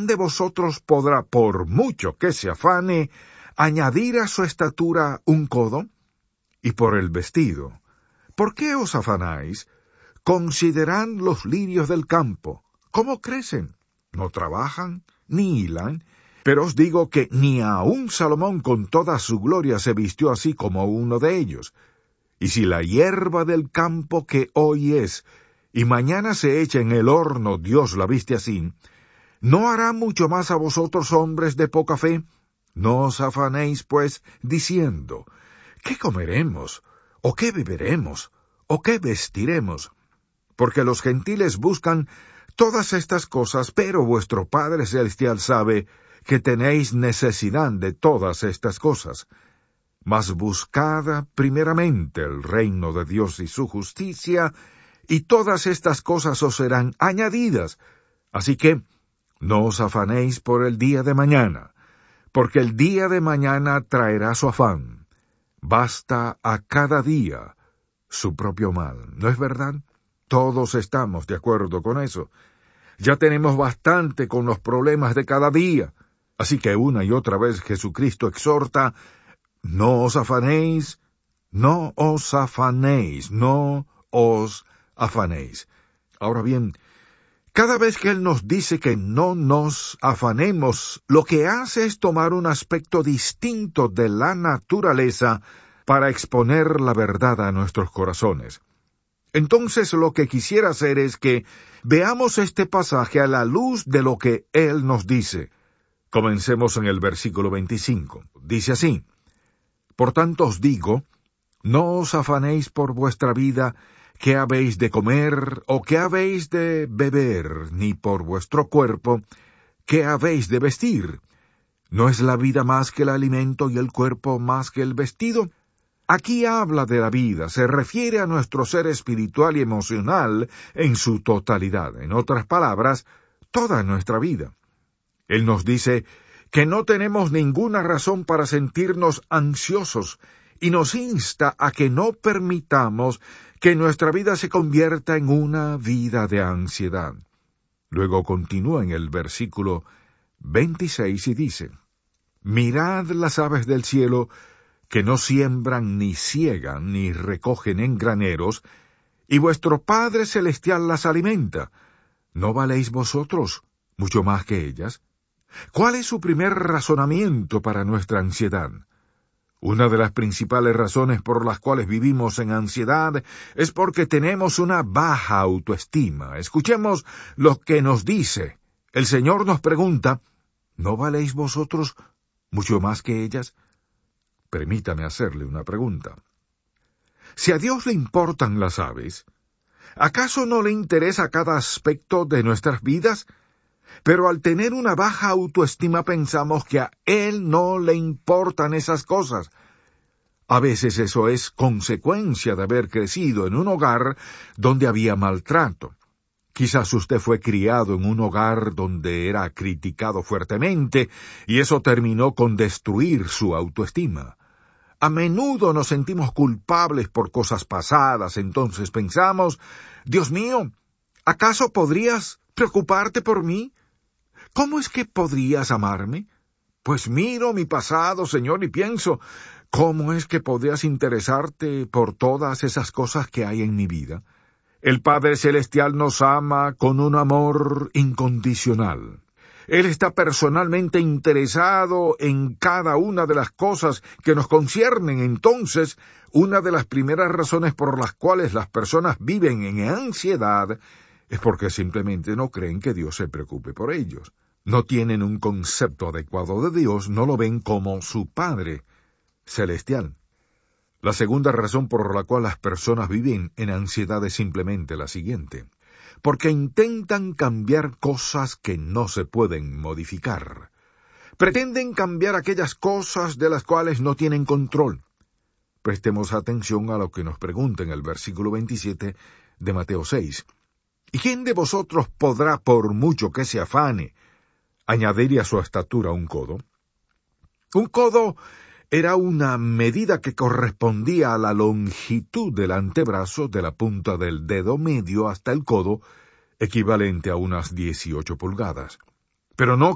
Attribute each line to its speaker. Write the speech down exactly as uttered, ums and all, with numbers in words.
Speaker 1: ¿quién de vosotros podrá, por mucho que se afane, añadir a su estatura un codo? Y por el vestido, ¿por qué os afanáis? Considerad los lirios del campo, ¿cómo crecen? No trabajan, ni hilan, pero os digo que ni aun Salomón con toda su gloria se vistió así como uno de ellos. Y si la hierba del campo que hoy es, y mañana se echa en el horno, Dios la viste así, ¿no hará mucho más a vosotros, hombres de poca fe? No os afanéis, pues, diciendo, ¿qué comeremos? ¿O qué beberemos? ¿O qué vestiremos? Porque los gentiles buscan todas estas cosas, pero vuestro Padre Celestial sabe que tenéis necesidad de todas estas cosas. Mas buscad primeramente el reino de Dios y su justicia, y todas estas cosas os serán añadidas. Así que no os afanéis por el día de mañana, porque el día de mañana traerá su afán. Basta a cada día su propio mal, ¿no es verdad? Todos estamos de acuerdo con eso. Ya tenemos bastante con los problemas de cada día. Así que una y otra vez Jesucristo exhorta, no os afanéis, no os afanéis, no os afanéis. Ahora bien, cada vez que Él nos dice que no nos afanemos, lo que hace es tomar un aspecto distinto de la naturaleza para exponer la verdad a nuestros corazones. Entonces lo que quisiera hacer es que veamos este pasaje a la luz de lo que Él nos dice. Comencemos en el versículo veinticinco. Dice así, por tanto os digo, no os afanéis por vuestra vida, qué habéis de comer o qué habéis de beber, ni por vuestro cuerpo, qué habéis de vestir. ¿No es la vida más que el alimento y el cuerpo más que el vestido? Aquí habla de la vida, se refiere a nuestro ser espiritual y emocional en su totalidad, en otras palabras, toda nuestra vida. Él nos dice que no tenemos ninguna razón para sentirnos ansiosos y nos insta a que no permitamos que nuestra vida se convierta en una vida de ansiedad. Luego continúa en el versículo veintiséis y dice, mirad las aves del cielo, que no siembran, ni siegan, ni recogen en graneros, y vuestro Padre Celestial las alimenta. ¿No valéis vosotros mucho más que ellas? ¿Cuál es su primer razonamiento para nuestra ansiedad? Una de las principales razones por las cuales vivimos en ansiedad es porque tenemos una baja autoestima. Escuchemos lo que nos dice. El Señor nos pregunta, ¿no valéis vosotros mucho más que ellas? Permítame hacerle una pregunta. Si a Dios le importan las aves, ¿acaso no le interesa cada aspecto de nuestras vidas? Pero al tener una baja autoestima pensamos que a Él no le importan esas cosas. A veces eso es consecuencia de haber crecido en un hogar donde había maltrato. Quizás usted fue criado en un hogar donde era criticado fuertemente y eso terminó con destruir su autoestima. A menudo nos sentimos culpables por cosas pasadas, entonces pensamos, Dios mío, ¿acaso podrías preocuparte por mí? ¿Cómo es que podrías amarme? Pues miro mi pasado, Señor, y pienso, ¿cómo es que podrías interesarte por todas esas cosas que hay en mi vida? El Padre Celestial nos ama con un amor incondicional. Él está personalmente interesado en cada una de las cosas que nos conciernen. Entonces, una de las primeras razones por las cuales las personas viven en ansiedad es porque simplemente no creen que Dios se preocupe por ellos. No tienen un concepto adecuado de Dios, no lo ven como su Padre Celestial. La segunda razón por la cual las personas viven en ansiedad es simplemente la siguiente. Porque intentan cambiar cosas que no se pueden modificar. Pretenden cambiar aquellas cosas de las cuales no tienen control. Prestemos atención a lo que nos pregunta en el versículo veintisiete de Mateo seis. ¿Y quién de vosotros podrá, por mucho que se afane, añadir a su estatura un codo? Un codo era una medida que correspondía a la longitud del antebrazo de la punta del dedo medio hasta el codo, equivalente a unas dieciocho pulgadas. Pero no